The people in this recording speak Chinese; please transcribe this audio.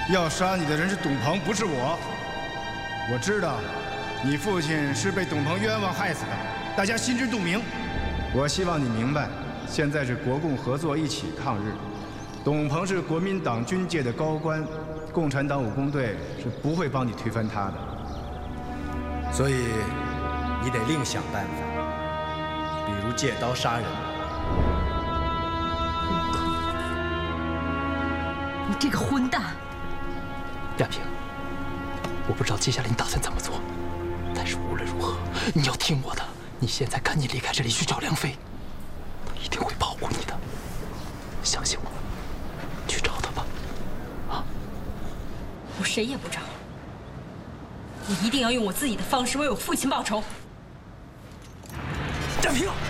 要杀你的人是董鹏，不是我。我知道，你父亲是被董鹏冤枉害死的，大家心知肚明。我希望你明白，现在是国共合作一起抗日。董鹏是国民党军界的高官，共产党武工队是不会帮你推翻他的。所以，你得另想办法，比如借刀杀人。 你这个混蛋！ 亚平，我不知道接下来你打算怎么做，但是无论如何，你要听我的。你现在赶紧离开这里去找梁飞，他一定会保护你的，相信我，去找他吧。啊！ 我谁也不找，我一定要用我自己的方式为我父亲报仇。 亚平。